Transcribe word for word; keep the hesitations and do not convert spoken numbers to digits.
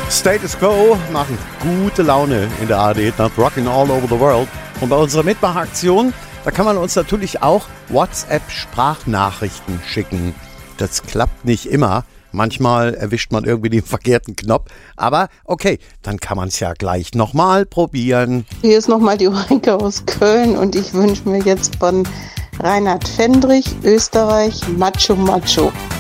Status Quo machen gute Laune in der A R D nach Rockin' All Over the World. Und bei unserer Mitmachaktion, da kann man uns natürlich auch WhatsApp-Sprachnachrichten schicken. Das klappt nicht immer. Manchmal erwischt man irgendwie den verkehrten Knopf. Aber okay, dann kann man es ja gleich nochmal probieren. Hier ist nochmal die Heike aus Köln und ich wünsche mir jetzt von Reinhard Fendrich, Österreich, Macho Macho.